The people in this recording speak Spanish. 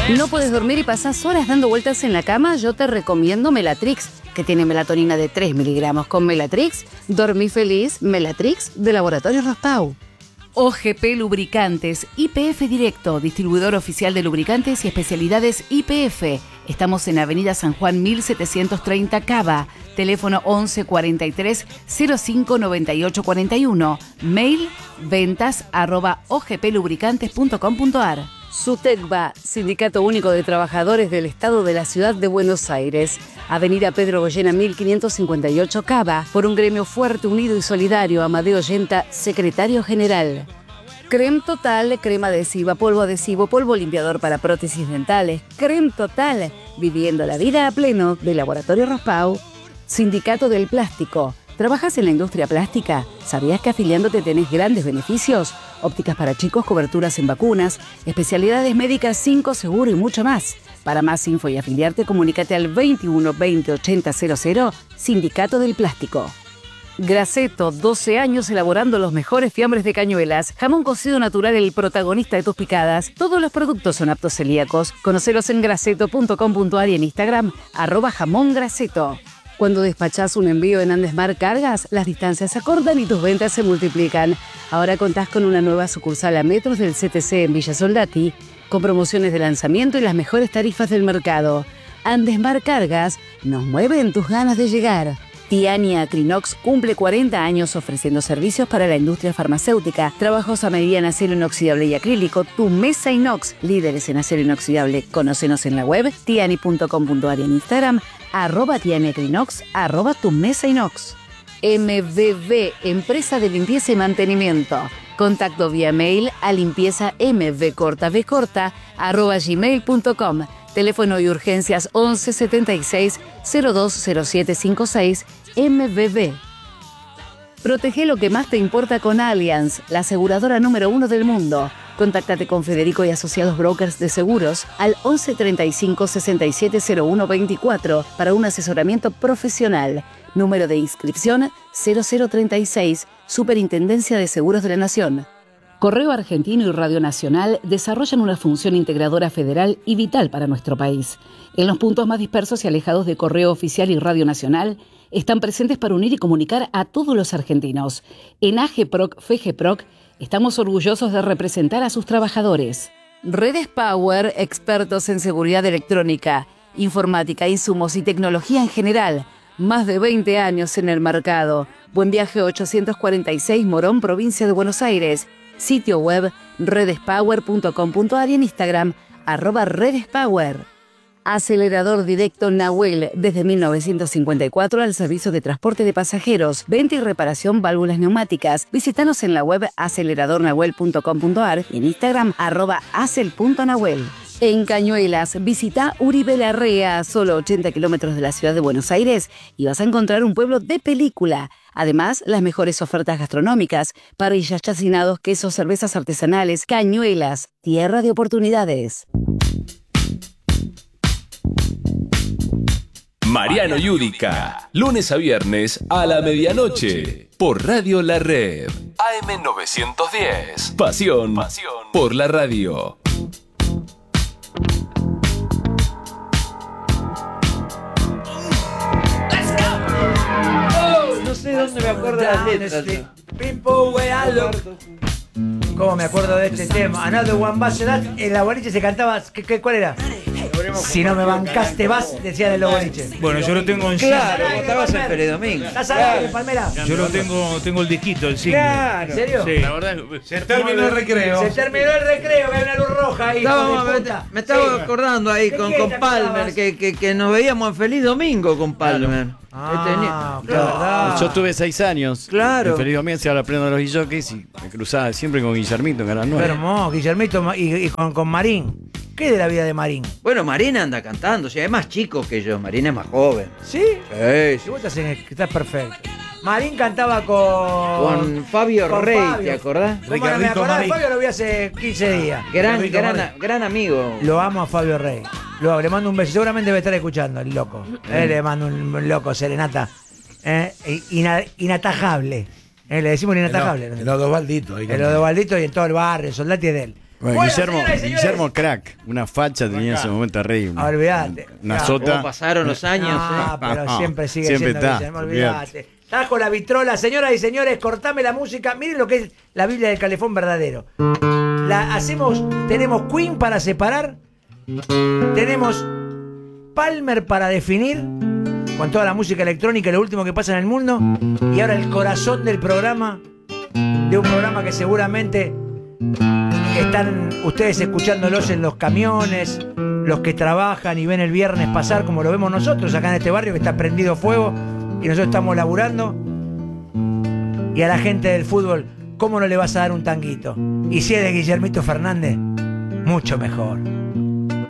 ¿No puedes dormir y pasás horas dando vueltas en la cama? Yo te recomiendo Melatrix, que tiene melatonina de 3 miligramos. Con Melatrix, dormí feliz. Melatrix, de Laboratorio Rospau. OGP Lubricantes, YPF Directo, distribuidor oficial de lubricantes y especialidades YPF. Estamos en Avenida San Juan 1730 Cava. Teléfono 11 43 05 98 41. Mail ventas@ogplubricantes.com.ar. SUTECBA, Sindicato Único de Trabajadores del Estado de la Ciudad de Buenos Aires. Avenida Pedro Goyena 1558 Cava. Por un gremio fuerte, unido y solidario. Amadeo Yenta, secretario general. Creme Total, crema adhesiva, polvo limpiador para prótesis dentales. Creme Total, viviendo la vida a pleno, de Laboratorio Rospau. Sindicato del Plástico. ¿Trabajas en la industria plástica? ¿Sabías que afiliándote tenés grandes beneficios? Ópticas para chicos, coberturas en vacunas, especialidades médicas 5 seguro y mucho más. Para más info y afiliarte, comunícate al 21 20 80 00, Sindicato del Plástico. Graceto, 12 años elaborando los mejores fiambres de Cañuelas. Jamón cocido natural, el protagonista de tus picadas. Todos los productos son aptos celíacos. Conocelos en graceto.com.ar y en Instagram, @jamongraceto. Cuando despachás un envío en Andesmar Cargas, las distancias se acortan y tus ventas se multiplican. Ahora contás con una nueva sucursal a metros del CTC en Villa Soldati, con promociones de lanzamiento y las mejores tarifas del mercado. Andesmar Cargas, nos mueven tus ganas de llegar. Tiani Acrinox cumple 40 años ofreciendo servicios para la industria farmacéutica, trabajos a medida en acero inoxidable y acrílico. Tu mesa inox, líderes en acero inoxidable. Conócenos en la web tiani.com.ar y en Instagram, @tianiacrinox, @tu mesa inox. MVV, empresa de limpieza y mantenimiento. Contacto vía mail a limpiezamvcorta@gmail.com. Teléfono y urgencias 11 76 020756. MVV. Protege lo que más te importa con Allianz, la aseguradora número 1 del mundo. Contáctate con Federico y Asociados Brokers de Seguros al 11 35 67 01 24 para un asesoramiento profesional. Número de inscripción 0036, Superintendencia de Seguros de la Nación. Correo Argentino y Radio Nacional desarrollan una función integradora federal y vital para nuestro país. En los puntos más dispersos y alejados de Correo Oficial y Radio Nacional, están presentes para unir y comunicar a todos los argentinos. En AGPROC, FEGEPROC, estamos orgullosos de representar a sus trabajadores. Redes Power, expertos en seguridad electrónica, informática, insumos y tecnología en general. Más de 20 años en el mercado. Buen Viaje 846 Morón, provincia de Buenos Aires. Sitio web redespower.com.ar y en Instagram @redespower. Acelerador directo Nahuel, desde 1954 al servicio de transporte de pasajeros, venta y reparación válvulas neumáticas. Visítanos en la web aceleradornahuel.com.ar y en Instagram @acel.nahuel. En Cañuelas, visita Uribe Larrea, solo 80 kilómetros de la ciudad de Buenos Aires, y vas a encontrar un pueblo de película. Además, las mejores ofertas gastronómicas, parrillas, chacinados, quesos, cervezas artesanales. Cañuelas, tierra de oportunidades. Mariano Yudica, lunes a viernes a la medianoche, por Radio La Red. AM 910. Pasión por la radio. No sé dónde me acuerdo de las letras. ¿Cómo me acuerdo de este tema? Another One Bites the Dust. En la boliche se cantaba. ¿Cuál era? Si no me bancaste vas, decía de los boliches. Bueno, yo lo tengo en Claro, como estabas en Pérez Domingo. ¿Estás ahí, Palmera? Yo lo tengo el disquito, el single. Claro. ¿En serio? Sí. La verdad, se terminó el recreo. Se terminó el recreo, que hay una luz roja ahí. No, me estaba acordando ahí con Palmer, que nos veíamos en Feliz Domingo con Palmer. Claro. Yo tuve 6 años. Claro. En Feliz Domingo se habla pleno de los jockeys y me cruzaba siempre con Guillermito en Canal 9. Hermoso, Guillermito y con Marín. ¿Qué de la vida de Marín? Bueno, Marina anda cantando, o sea, es más chico que yo, Marina es más joven. ¿Sí? Sí, Si vos estás perfecto. Marín cantaba con Fabio Rey, Fabio. ¿te acordás? ¿Cómo no me acordaba de Fabio? Lo vi hace 15 días. Gran amigo. Lo amo a Fabio Rey. Le mando un beso. Seguramente debe estar escuchando el loco. Le mando un loco, serenata. Inatajable. Le decimos inatajable. En los dos balditos. En los dos balditos y en todo el barrio. Soldati es de él. Bueno, señoras y señores. Guillermo crack, una facha tenía en ese momento terrible. Olvídate. Una Ya. sota. ¿Cómo pasaron los años? Pero siempre sigue Siempre siendo está, Guillermo, olvídate. Está con la vitrola, señoras y señores, cortame la música. Miren lo que es la Biblia del Calefón verdadero. Tenemos Queen para separar, tenemos Palmer para definir, con toda la música electrónica y lo último que pasa en el mundo, y ahora el corazón del programa, de un programa que seguramente están ustedes escuchándolos en los camiones, los que trabajan y ven el viernes pasar, como lo vemos nosotros acá en este barrio que está prendido fuego y nosotros estamos laburando. Y a la gente del fútbol, ¿cómo no le vas a dar un tanguito? Y si es de Guillermito Fernández, mucho mejor.